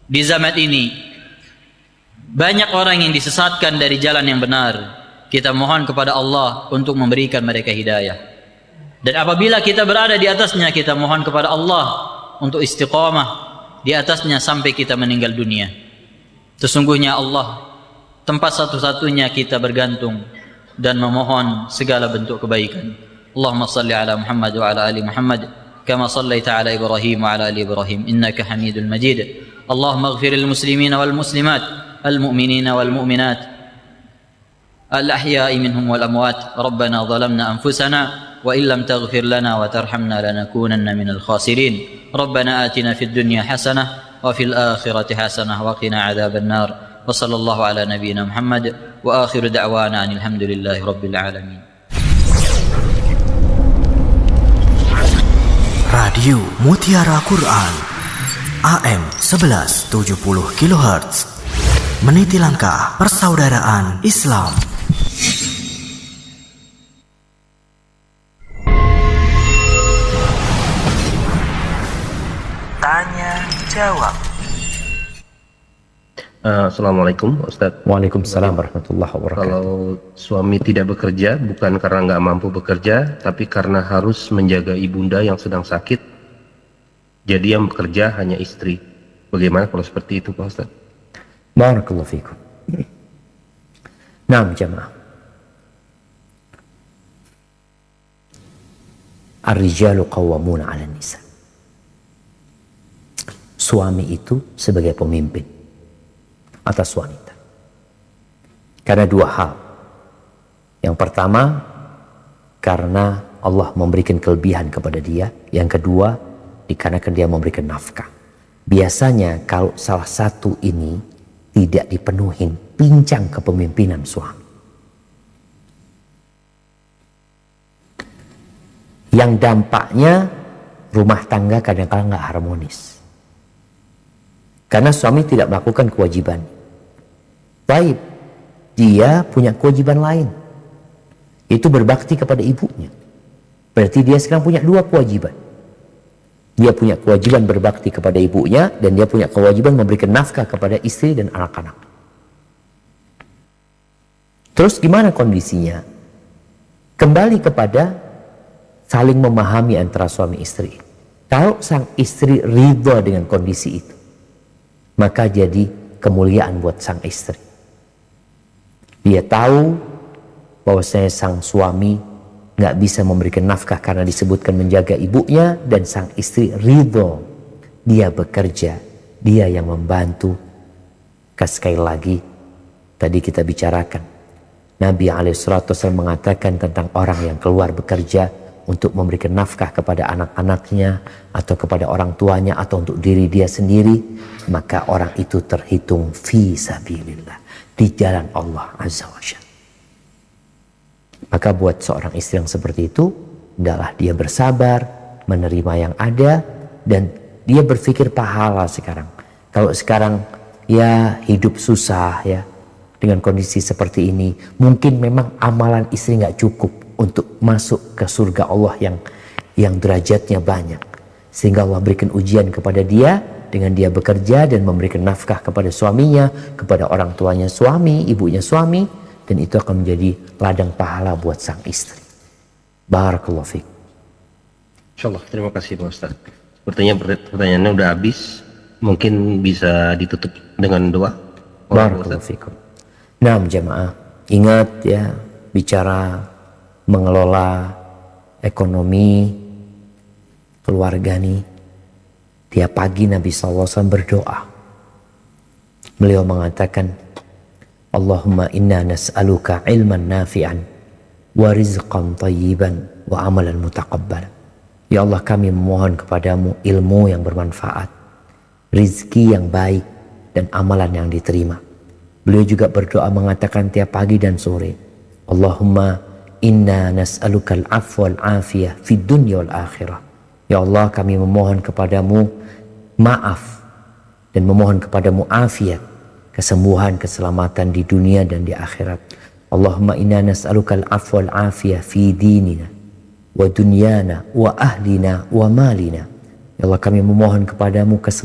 Di zaman ini banyak orang yang disesatkan dari jalan yang benar. Kita mohon kepada Allah untuk memberikan mereka hidayah. Dan apabila kita berada di atasnya, kita mohon kepada Allah untuk istiqamah di atasnya sampai kita meninggal dunia. Sesungguhnya Allah tempat satu-satunya kita bergantung dan memohon segala bentuk kebaikan. Allahumma salli ala Muhammad wa ala ali Muhammad kama sallaita ala Ibrahim wa ala ali Ibrahim innaka Hamidul Majid. Allahumma ighfiril muslimina wal muslimat al mu'minina wal mu'minat al ahya'i minhum wal amwat. Rabbana zalamna anfusana wa illam taghfir lana wa tarhamna lanakunanna minal khasirin. Rabbana atina fid dunya hasanah wa fil akhirati hasanah wa qina adzaban nar. Wa sallallahu ala nabiyyina Muhammad wa akhiru da'wana alhamdulillahi rabbil alamin. Radio Mutiara Quran AM 1170 kHz meniti langkah persaudaraan Islam. Tanya jawab. Assalamualaikum Ustaz. Waalaikumsalam warahmatullahi wabarakatuh. Kalau suami tidak bekerja bukan karena nggak mampu bekerja, tapi karena harus menjaga ibunda yang sedang sakit, jadi yang bekerja hanya istri. Bagaimana kalau seperti itu Pak Ustaz? Barakallahu fikum. Naam jamaah. Ar-rijalu qawwamuna 'alan nisa. Suami itu sebagai pemimpin atas wanita. Karena dua hal. Yang pertama, karena Allah memberikan kelebihan kepada dia. Yang kedua, dikarenakan dia memberikan nafkah. Biasanya kalau salah satu ini tidak dipenuhi, pincang kepemimpinan suami. Yang dampaknya rumah tangga kadang-kadang nggak harmonis. Karena suami tidak melakukan kewajiban. Baik, dia punya kewajiban lain. Itu berbakti kepada ibunya. Berarti dia sekarang punya dua kewajiban. Dia punya kewajiban berbakti kepada ibunya dan dia punya kewajiban memberikan nafkah kepada istri dan anak-anak. Terus gimana kondisinya? Kembali kepada saling memahami antara suami istri. Kalau sang istri ridha dengan kondisi itu, maka jadi kemuliaan buat sang istri. Dia tahu bahwasanya sang suami nggak bisa memberikan nafkah karena disebutkan menjaga ibunya, dan sang istri ridho dia bekerja, dia yang membantu. Sekali lagi tadi kita bicarakan, Nabi SAW mengatakan tentang orang yang keluar bekerja untuk memberikan nafkah kepada anak-anaknya atau kepada orang tuanya atau untuk diri dia sendiri, maka orang itu terhitung fi sabilillah, di jalan Allah Azza wa Jalla. Maka buat seorang istri yang seperti itu, hendaklah dia bersabar, menerima yang ada, dan dia berpikir pahala sekarang. Kalau sekarang ya hidup susah ya, dengan kondisi seperti ini, mungkin memang amalan istri nggak cukup untuk masuk ke surga Allah yang derajatnya banyak. Sehingga Allah berikan ujian kepada dia dengan dia bekerja dan memberikan nafkah kepada suaminya, kepada orang tuanya suami, ibunya suami, dan itu akan menjadi ladang pahala buat sang istri. Barakallahu fiik. Insyaallah, terima kasih Pak Ustaz. Sepertinya pertanyaannya udah habis, mungkin bisa ditutup dengan doa. Barakallahu fiikum. Nah jamaah, ingat ya, bicara mengelola ekonomi keluarga nih, tiap pagi Nabi SAW berdoa. Beliau mengatakan, Allahumma inna nas'aluka ilman nafi'an wa rizqan tayyiban wa amalan mutaqabbal. Ya Allah, kami memohon kepadamu ilmu yang bermanfaat, rizki yang baik, dan amalan yang diterima. Beliau juga berdoa mengatakan tiap pagi dan sore, Allahumma inna nas'aluka al-afwa wal-afiyah fid dunya wal akhirah. Ya Allah, kami memohon kepadamu maaf dan memohon kepadamu afiat, kesembuhan, keselamatan di dunia dan di akhirat. Allahumma inna nas'aluka al-afwa wal-afiyah fi dinina wa dunyana wa ahlina wa malina. Ya Allah, kami memohon kepadamu